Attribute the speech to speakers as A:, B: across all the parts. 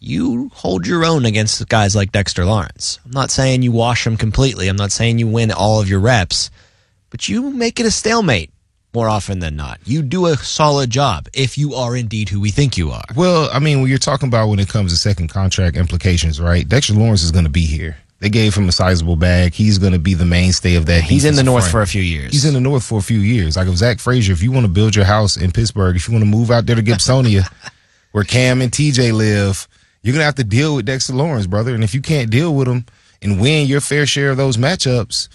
A: you hold your own against guys like Dexter Lawrence. I'm not saying you wash them completely. I'm not saying you win all of your reps, but you make it a stalemate more often than not. You do a solid job if you are indeed who we think you are.
B: Well, I mean, when you're talking about when it comes to second contract implications, right? Dexter Lawrence is going to be here. They gave him a sizable bag. He's going to be the mainstay of that.
A: He's in the North for a few years.
B: He's in the North for a few years. Like if Zach Frazier, if you want to build your house in Pittsburgh, if you want to move out there to Gibsonia, where Cam and TJ live, you're going to have to deal with Dexter Lawrence, brother. And if you can't deal with him and win your fair share of those matchups,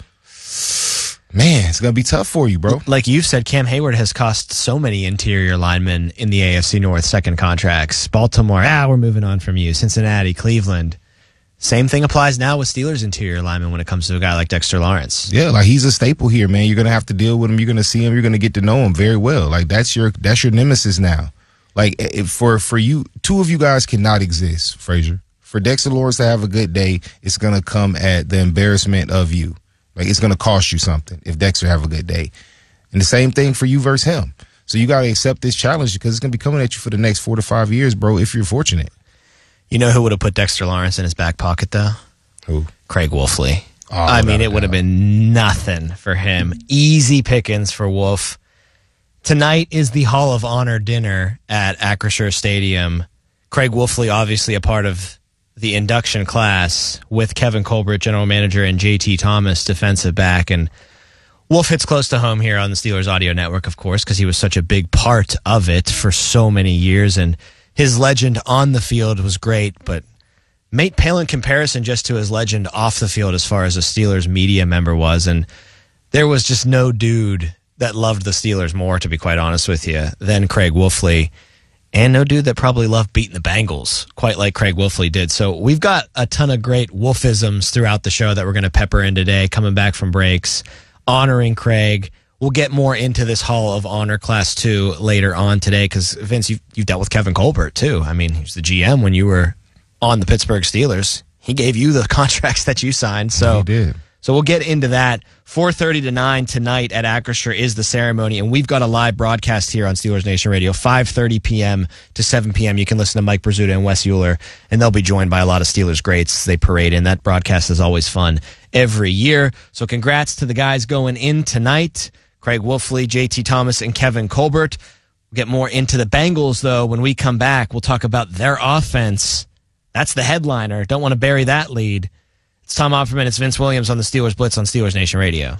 B: man, it's going to be tough for you, bro.
A: Like you've said, Cam Hayward has cost so many interior linemen in the AFC North second contracts. Baltimore, we're moving on from you. Cincinnati, Cleveland. Same thing applies now with Steelers interior linemen when it comes to a guy like Dexter Lawrence.
B: Yeah, like he's a staple here, man. You're going to have to deal with him. You're going to see him. You're going to get to know him very well. Like that's your nemesis now. Like for you, two of you guys cannot exist, Frazier. For Dexter Lawrence to have a good day, it's going to come at the embarrassment of you. Like it's going to cost you something if Dexter have a good day. And the same thing for you versus him. So you got to accept this challenge because it's going to be coming at you for the next 4 to 5 years, bro, if you're fortunate.
A: You know who would have put Dexter Lawrence in his back pocket, though?
B: Who?
A: Craig Wolfley.
B: Oh,
A: I mean, it would have been nothing for him. Easy pickings for Wolf. Tonight is the Hall of Honor dinner at Acrisure Stadium. Craig Wolfley, obviously a part of the induction class with Kevin Colbert, general manager, and JT Thomas, defensive back. And Wolf hits close to home here on the Steelers Audio Network, of course, because he was such a big part of it for so many years. And his legend on the field was great, but mate pale in comparison just to his legend off the field as far as a Steelers media member was. And there was just no dude that loved the Steelers more, to be quite honest with you, than Craig Wolfley. And no dude that probably loved beating the Bengals quite like Craig Wolfley did. So we've got a ton of great Wolfisms throughout the show that we're going to pepper in today, coming back from breaks, honoring Craig. We'll get more into this Hall of Honor Class 2 later on today because, Vince, you've dealt with Kevin Colbert, too. I mean, he was the GM when you were on the Pittsburgh Steelers. He gave you the contracts that you signed. So
B: he did.
A: So we'll get into that. 4:30 to 9 tonight at Acrisure is the ceremony, and we've got a live broadcast here on Steelers Nation Radio, 5:30 p.m. to 7 p.m. You can listen to Mike Brazuta and Wes Euler, and they'll be joined by a lot of Steelers greats. They parade in. That broadcast is always fun every year. So congrats to the guys going in tonight. Craig Wolfley, JT Thomas, and Kevin Colbert. We'll get more into the Bengals, though. When we come back, we'll talk about their offense. That's the headliner. Don't want to bury that lead. It's Tom Opperman. It's Vince Williams on the Steelers Blitz on Steelers Nation Radio.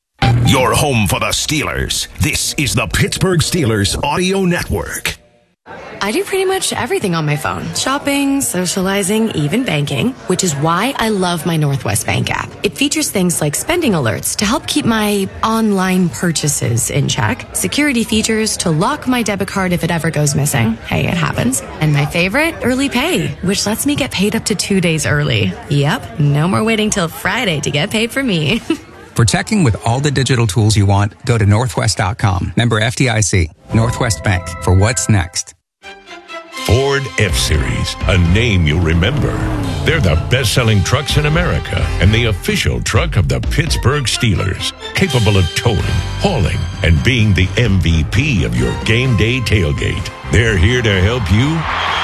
C: Your home for the Steelers. This is the Pittsburgh Steelers Audio Network.
D: I do pretty much everything on my phone. Shopping, socializing, even banking, which is why I love my Northwest Bank app. It features things like spending alerts to help keep my online purchases in check, security features to lock my debit card if it ever goes missing. Hey, it happens. And my favorite, early pay, which lets me get paid up to 2 days early. Yep, no more waiting till Friday to get paid for me.
E: For checking with all the digital tools you want, go to Northwest.com. Member FDIC. Northwest Bank. For what's next.
F: Ford F-Series, a name you'll remember. They're the best-selling trucks in America and the official truck of the Pittsburgh Steelers, capable of towing, hauling, and being the MVP of your game day tailgate. They're here to help you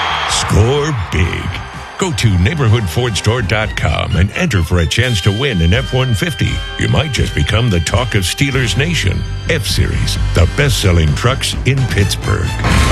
F: score big. Go to neighborhoodfordstore.com and enter for a chance to win an F-150. You might just become the talk of Steelers Nation. F-Series, the best-selling trucks in Pittsburgh.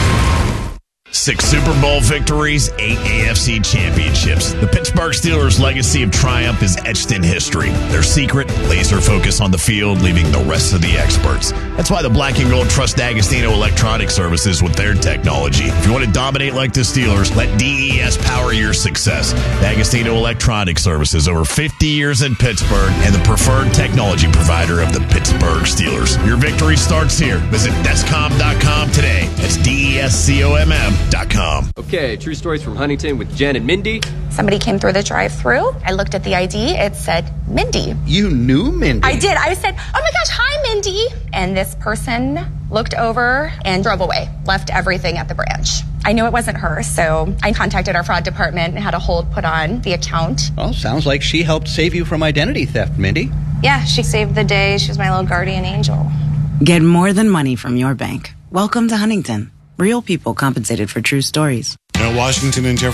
G: 6 Super Bowl victories, 8 AFC championships. The Pittsburgh Steelers' legacy of triumph is etched in history. Their secret, laser focus on the field, leaving the rest of the experts. That's why the Black and Gold trust D'Agostino Electronic Services with their technology. If you want to dominate like the Steelers, let DES power your success. D'Agostino Electronic Services, over 50 years in Pittsburgh, and the preferred technology provider of the Pittsburgh Steelers. Your victory starts here. Visit Descom.com today. That's DESCOMM.com.
H: Okay, true stories from Huntington with Jen and Mindy.
I: Somebody came through the drive-thru. I looked at the ID. It said Mindy.
J: You knew Mindy?
I: I did. I said, oh my gosh, hi, Mindy. And this person looked over and drove away, left everything at the branch. I knew it wasn't her, so I contacted our fraud department and had a hold put on the account.
J: Well, sounds like she helped save you from identity theft, Mindy.
I: Yeah, she saved the day. She was my little guardian angel.
K: Get more than money from your bank. Welcome to Huntington. Real people compensated for true stories.
L: At Washington and Jefferson